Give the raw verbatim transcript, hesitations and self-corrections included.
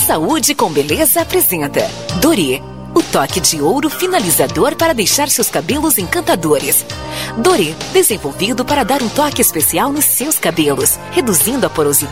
Saúde com Beleza apresenta Dorê, o toque de ouro finalizador para deixar seus cabelos encantadores. Dorê, desenvolvido para dar um toque especial nos seus cabelos, reduzindo a porosidade